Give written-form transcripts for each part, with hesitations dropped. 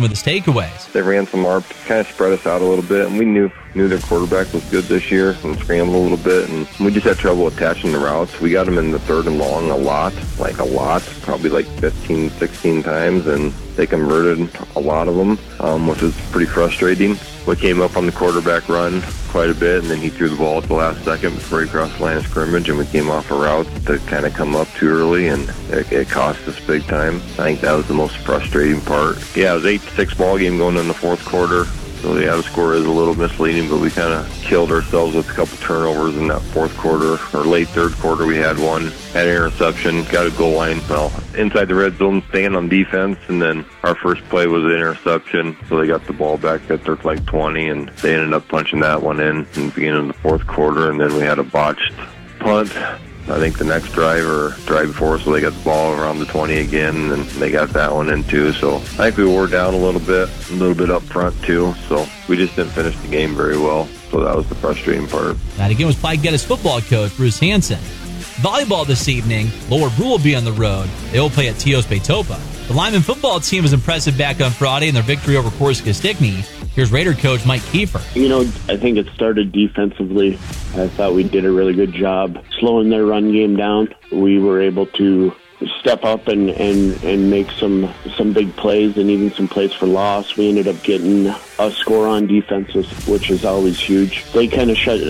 with his takeaways. They ran some ARP, kind of spread us out a little bit, and we knew their quarterback was good this year and scrambled a little bit, and we just had trouble attaching the routes. We got them in the third and long a lot, probably like 15, 16 times, and they converted a lot of them, which was pretty frustrating. We came up on the quarterback run quite a bit, and then he threw the ball at the last second before he crossed the line of scrimmage, and we came off a route to kind of come up too early, and it cost us big time. I think that was the most frustrating part. Yeah, it was 8-6 ball game going in the fourth quarter. So yeah, the score is a little misleading, but we kind of killed ourselves with a couple turnovers in that fourth quarter, or late third quarter. We had one, had an interception, got a goal line, inside the red zone, staying on defense, and then our first play was an interception, so they got the ball back at their 20, and they ended up punching that one in the beginning of the fourth quarter, and then we had a botched punt. I think the next drive before, so they got the ball around the 20 again, and they got that one in too. So I think we wore down a little bit up front too. So we just didn't finish the game very well. So that was the frustrating part. That again was Pi Geddes football coach Bruce Hansen. Volleyball this evening, Lower Brule will be on the road. They will play at Tios Petopa. The Lyman football team was impressive back on Friday in their victory over Corsica Stickney. Here's Raider coach Mike Kiefer. I think it started defensively. I thought we did a really good job slowing their run game down. We were able to step up and make some big plays, and even some plays for loss. We ended up getting a score on defense, which is always huge. They kind of shut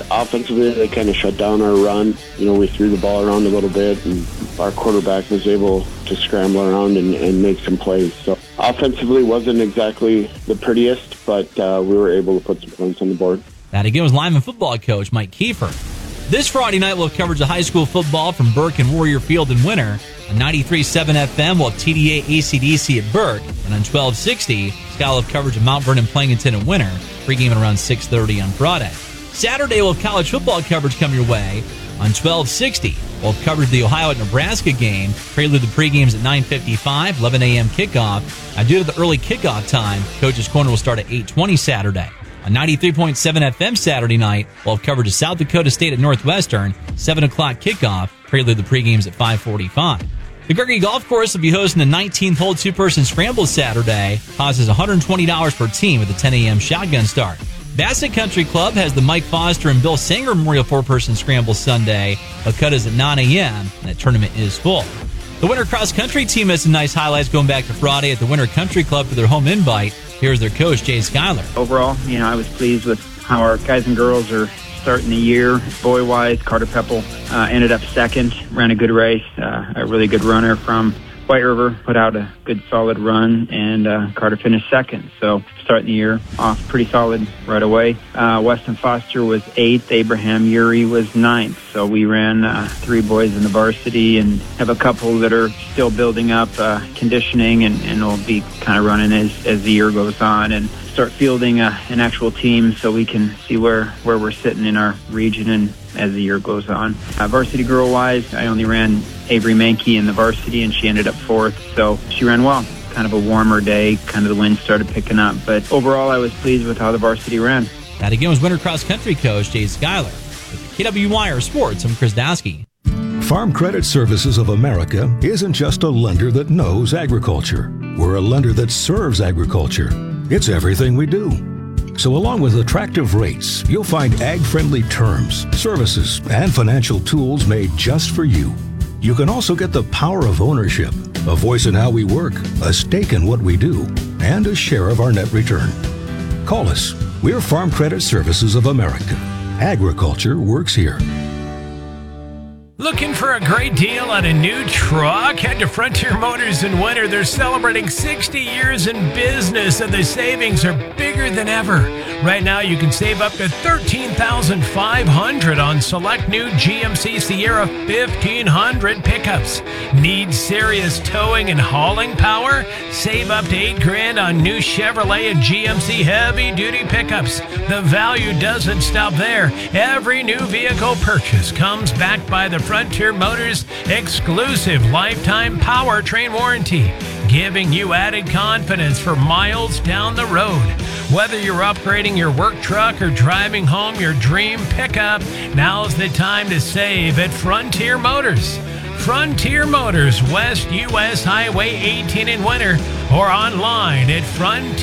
down our run. We threw the ball around a little bit, and our quarterback was able to scramble around and make some plays. So offensively wasn't exactly the prettiest, but we were able to put some points on the board. That again was Lyman football coach Mike Kiefer. This Friday night, we'll have coverage of high school football from Burke and Warrior Field in Winter. On 93.7 FM, we'll have TDA AC/DC at Burke. And on 1260, Scott will have coverage of Mount Vernon Plankinton in Winter. Pregame at around 6:30 on Friday. Saturday, we'll have college football coverage come your way. On 1260, we'll have coverage of the Ohio at Nebraska game. Prelude the pregames at 9:55, 11 a.m. kickoff. Now, due to the early kickoff time, Coach's Corner will start at 8:20 Saturday. On 93.7 FM Saturday night, we'll have coverage of South Dakota State at Northwestern, 7 o'clock kickoff. Prelude the pregames at 5:45. The Gregory Golf Course will be hosting the 19th hole two-person scramble Saturday. Cost is $120 per team with a 10 a.m. shotgun start. Bassett Country Club has the Mike Foster and Bill Sanger Memorial four-person scramble Sunday. The cut is at 9 a.m., and that tournament is full. The Winter Cross Country team has some nice highlights going back to Friday at the Winter Country Club for their home invite. Here's their coach, Jay Schuyler. Overall, I was pleased with how our guys and girls are starting the year. Boy-wise, Carter Peppel ended up second, ran a good race, a really good runner from White River, put out a good solid run, and Carter finished second. So starting the year off pretty solid right away. Weston Foster was 8th, Abraham Uri was 9th. So we ran 3 boys in the varsity and have a couple that are still building up conditioning and will be kind of running as the year goes on, and start fielding an actual team so we can see where we're sitting in our region and as the year goes on. Varsity girl-wise, I only ran Avery Mankey in the varsity, and she ended up 4th, so she ran well. Kind of a warmer day, kind of the wind started picking up, but overall I was pleased with how the varsity ran. That again was Winter Cross Country coach Jay Schuyler. With KWYR Sports, I'm Chris Dowski. Farm Credit Services of America isn't just a lender that knows agriculture. We're a lender that serves agriculture. It's everything we do. So along with attractive rates, you'll find ag-friendly terms, services, and financial tools made just for you. You can also get the power of ownership, a voice in how we work, a stake in what we do, and a share of our net return. Call us. We're Farm Credit Services of America. Agriculture works here. Looking for a great deal on a new truck? Head to Frontier Motors in Winter. They're celebrating 60 years in business, and the savings are bigger than ever. Right now, you can save up to $13,500 on select new GMC Sierra 1500 pickups. Need serious towing and hauling power? Save up to $8,000 on new Chevrolet and GMC heavy-duty pickups. The value doesn't stop there. Every new vehicle purchase comes backed by the Frontier Motors exclusive lifetime powertrain warranty, giving you added confidence for miles down the road. Whether you're upgrading your work truck or driving home your dream pickup, now's the time to save at Frontier Motors. Frontier Motors, West US Highway 18 in Winter, or online at Frontier.